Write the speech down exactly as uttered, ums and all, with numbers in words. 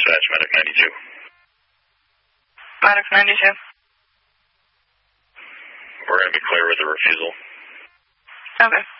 dispatch, Medic ninety-two. Medic ninety-two. We're going to be clear with the refusal. Okay.